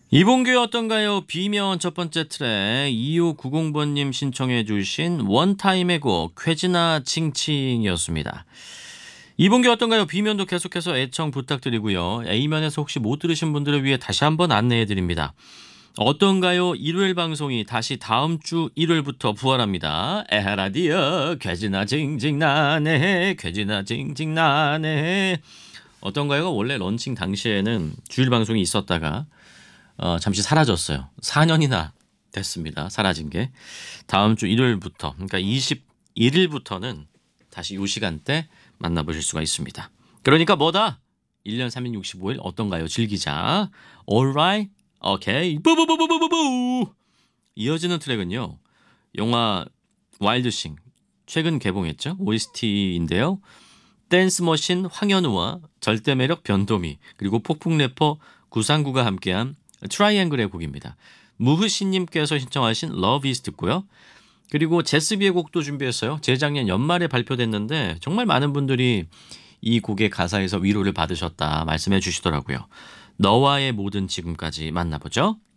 이봉규의 어떤가요? 비면 첫 번째 트랙 2590번님 신청해 주신 원타임의 곡 쾌지나 칭칭이었습니다. 이봉규 어떤가요? B면도 계속해서 애청 부탁드리고요. A면에서 혹시 못 들으신 분들을 위해 다시 한번 안내해 드립니다. 어떤가요? 일요일 방송이 다시 다음 주 일요일부터 부활합니다. 에라디어 쾌지나 징징나네 쾌지나 징징나네. 어떤가요가 원래 런칭 당시에는 주일 방송이 있었다가 잠시 사라졌어요. 4년이나 됐습니다. 사라진 게. 다음 주 일요일부터 그러니까 21일부터는 다시 이 시간대 만나보실 수가 있습니다. 그러니까 뭐다? 1년 365일 어떤가요? 즐기자. Alright? 오케이. 뿌뿌뿌뿌뿌뿌. 이어지는 트랙은요. 영화 와일드싱 최근 개봉했죠. OST인데요. 댄스머신 황현우와 절대매력 변도미 그리고 폭풍 래퍼 구상구가 함께한 트라이앵글의 곡입니다. 무흐씨님께서 신청하신 Love Is 듣고요. 그리고 제스비의 곡도 준비했어요. 재작년 연말에 발표됐는데 정말 많은 분들이 이 곡의 가사에서 위로를 받으셨다 말씀해 주시더라고요. 너와의 모든 지금까지 만나보죠.